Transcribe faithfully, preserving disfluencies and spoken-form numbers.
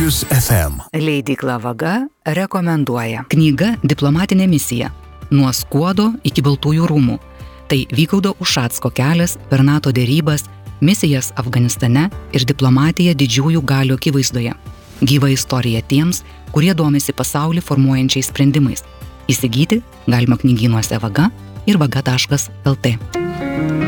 Sirius F M. Leidykla Vaga rekomenduoja. Knyga Diplomatinė misija. Nuo Skuodo iki Baltųjų rūmų. Tai Vygaudo Ušacko kelias per NATO derybas, misijas Afganistane ir diplomatiją didžiųjų galių akivaizdoje. Gyva istorija tiems, kurie domisi pasaulį formuojančiais sprendimais. Įsigyti galima knygynuose Vaga ir vaga taškas el tė.